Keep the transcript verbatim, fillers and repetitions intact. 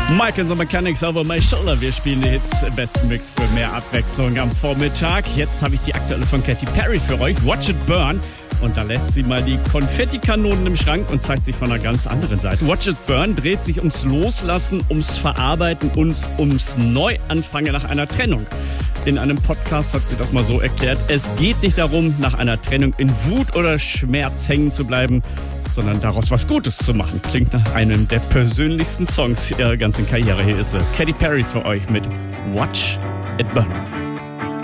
Mike and the Mechanics over my shoulder. Wir spielen die Hits im besten Mix für mehr Abwechslung am Vormittag. Jetzt habe ich die aktuelle von Katy Perry für euch. Watch It Burn. Und da lässt sie mal die Konfettikanonen im Schrank und zeigt sich von einer ganz anderen Seite. Watch It Burn dreht sich ums Loslassen, ums Verarbeiten und ums Neuanfangen nach einer Trennung. In einem Podcast hat sie das mal so erklärt. Es geht nicht darum, nach einer Trennung in Wut oder Schmerz hängen zu bleiben, sondern daraus was Gutes zu machen. Klingt nach einem der persönlichsten Songs ihrer ganzen Karriere. Hier ist sie, Katy Perry für euch mit Watch It Burn.